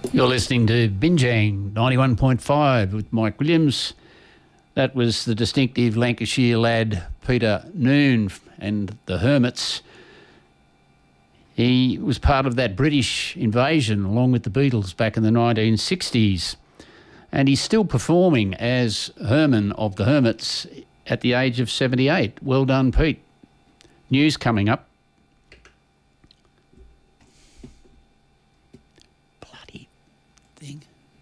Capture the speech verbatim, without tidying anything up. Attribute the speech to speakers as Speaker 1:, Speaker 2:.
Speaker 1: You're listening to Binjang ninety-one point five with Mike Williams. That was the distinctive Lancashire lad Peter Noone and the Hermits. He was part of that British invasion along with the Beatles back in the nineteen sixties. And he's still performing as Herman of the Hermits at the age of seventy-eight. Well done, Pete. News coming up.